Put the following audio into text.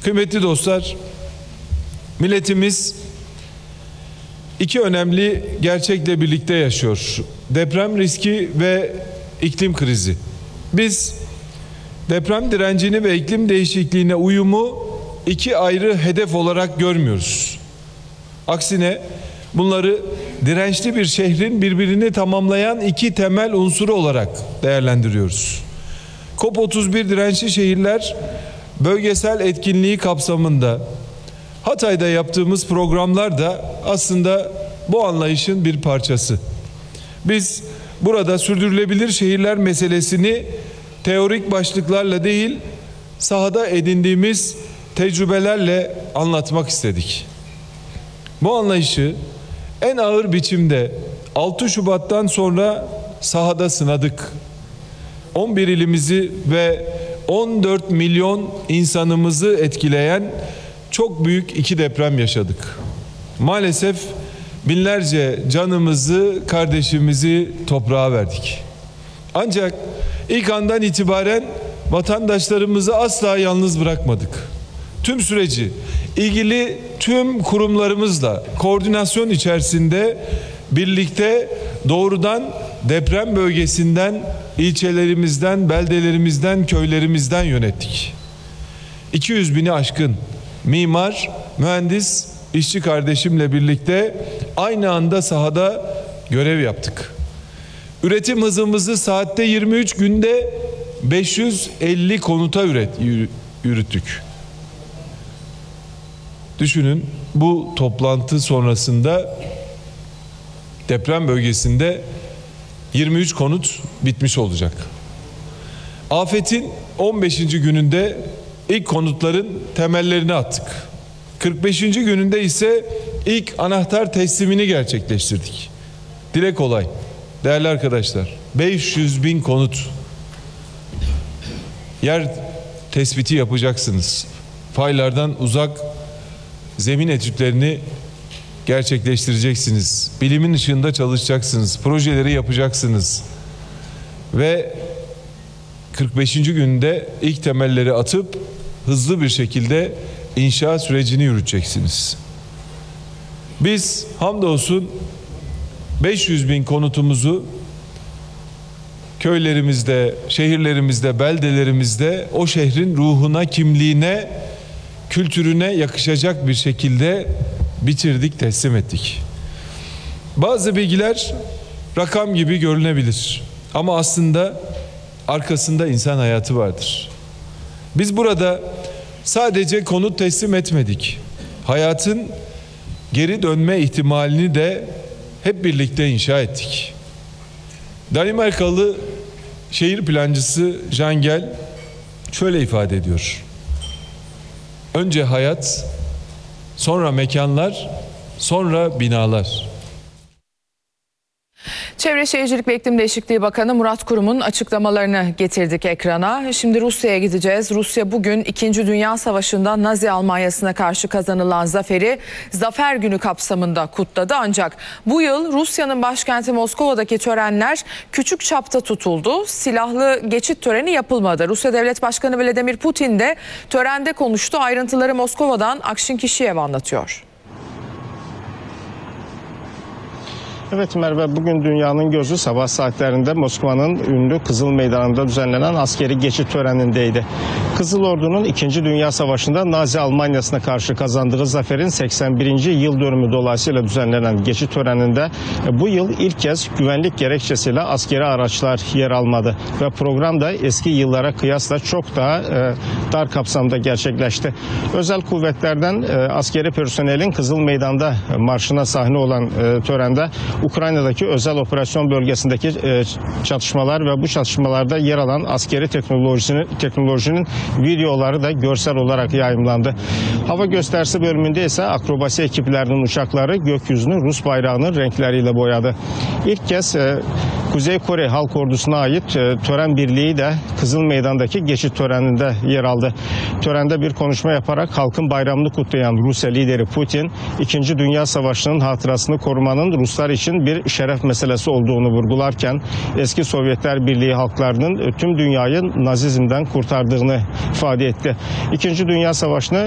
Kıymetli dostlar, milletimiz iki önemli gerçekle birlikte yaşıyor. Deprem riski ve iklim krizi. Biz deprem direncini ve iklim değişikliğine uyumu iki ayrı hedef olarak görmüyoruz. Aksine bunları dirençli bir şehrin birbirini tamamlayan iki temel unsuru olarak değerlendiriyoruz. COP31 dirençli şehirler bölgesel etkinliği kapsamında Hatay'da yaptığımız programlar da aslında bu anlayışın bir parçası. Biz burada sürdürülebilir şehirler meselesini teorik başlıklarla değil, sahada edindiğimiz tecrübelerle anlatmak istedik. Bu anlayışı en ağır biçimde 6 Şubat'tan sonra sahada sınadık. 11 ilimizi ve 14 milyon insanımızı etkileyen çok büyük iki deprem yaşadık. Maalesef binlerce canımızı, kardeşimizi toprağa verdik. Ancak ilk andan itibaren vatandaşlarımızı asla yalnız bırakmadık. Tüm süreci ilgili tüm kurumlarımızla koordinasyon içerisinde birlikte doğrudan deprem bölgesinden, ilçelerimizden, beldelerimizden, köylerimizden yönettik. 200 bini aşkın mimar, mühendis, işçi kardeşimle birlikte aynı anda sahada görev yaptık. Üretim hızımızı saatte 23, günde 550 konuta yürüttük. Düşünün, bu toplantı sonrasında deprem bölgesinde 23 konut bitmiş olacak. Afetin 15. gününde ilk konutların temellerini attık. 45. gününde ise ilk anahtar teslimini gerçekleştirdik. Dile kolay, değerli arkadaşlar, 500 bin konut. Yer tespiti yapacaksınız. Faylardan uzak zemin etütlerini gerçekleştireceksiniz. Bilimin ışığında çalışacaksınız. Projeleri yapacaksınız. Ve 45. günde ilk temelleri atıp hızlı bir şekilde inşaat sürecini yürüteceksiniz. Biz hamdolsun 500 bin konutumuzu köylerimizde, şehirlerimizde, beldelerimizde o şehrin ruhuna, kimliğine, kültürüne yakışacak bir şekilde bitirdik, teslim ettik. Bazı bilgiler rakam gibi görünebilir ama aslında arkasında insan hayatı vardır. Biz burada sadece konut teslim etmedik. Hayatın geri dönme ihtimalini de hep birlikte inşa ettik. Danimarkalı şehir plancısı Jan Gehl şöyle ifade ediyor: önce hayat, sonra mekanlar, sonra binalar. Çevre Şehircilik ve İklim Değişikliği Bakanı Murat Kurum'un açıklamalarını getirdik ekrana. Şimdi Rusya'ya gideceğiz. Rusya bugün 2. Dünya Savaşı'nda Nazi Almanyası'na karşı kazanılan zaferi Zafer Günü kapsamında kutladı. Ancak bu yıl Rusya'nın başkenti Moskova'daki törenler küçük çapta tutuldu. Silahlı geçit töreni yapılmadı. Rusya Devlet Başkanı Vladimir Putin de törende konuştu. Ayrıntıları Moskova'dan Akşin Kişiyev anlatıyor. Evet Merve, bugün dünyanın gözü sabah saatlerinde Moskova'nın ünlü Kızıl Meydanı'nda düzenlenen askeri geçit törenindeydi. Kızıl Ordu'nun 2. Dünya Savaşı'nda Nazi Almanyası'na karşı kazandığı zaferin 81. yıl dönümü dolayısıyla düzenlenen geçit töreninde bu yıl ilk kez güvenlik gerekçesiyle askeri araçlar yer almadı. Ve program da eski yıllara kıyasla çok daha dar kapsamda gerçekleşti. Özel kuvvetlerden askeri personelin Kızıl Meydan'da marşına sahne olan törende Ukrayna'daki özel operasyon bölgesindeki çatışmalar ve bu çatışmalarda yer alan askeri teknolojinin videoları da görsel olarak yayımlandı. Hava gösterisi bölümünde ise akrobasi ekiplerinin uçakları gökyüzünü Rus bayrağının renkleriyle boyadı. İlk kez Kuzey Kore Halk Ordusu'na ait tören birliği de Kızıl Meydan'daki geçit töreninde yer aldı. Törende bir konuşma yaparak halkın bayramını kutlayan Rusya lideri Putin, 2. Dünya Savaşı'nın hatırasını korumanın Ruslar için bir şeref meselesi olduğunu vurgularken eski Sovyetler Birliği halklarının tüm dünyayı Nazizm'den kurtardığını ifade etti. 2. Dünya Savaşı'nı